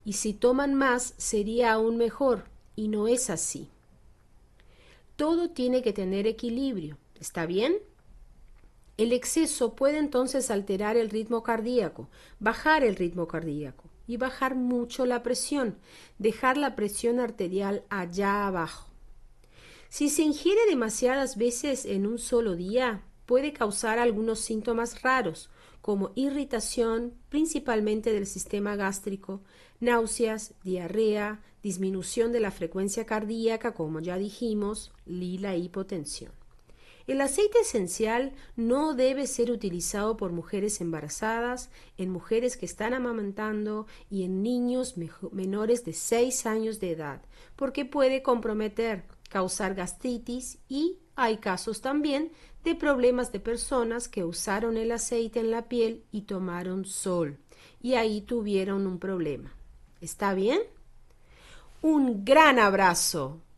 y si toman más sería aún mejor, y no es así. Todo tiene que tener equilibrio, ¿está bien? El exceso puede entonces alterar el ritmo cardíaco, bajar el ritmo cardíaco y bajar mucho la presión, dejar la presión arterial allá abajo. Si se ingiere demasiadas veces en un solo día, puede causar algunos síntomas raros, como irritación, principalmente del sistema gástrico, náuseas, diarrea, disminución de la frecuencia cardíaca, como ya dijimos, y la hipotensión. El aceite esencial no debe ser utilizado por mujeres embarazadas, en mujeres que están amamantando y en niños menores de 6 años de edad, porque puede comprometer, causar gastritis y hay casos también de problemas de personas que usaron el aceite en la piel y tomaron sol y ahí tuvieron un problema. ¿Está bien? Un gran abrazo.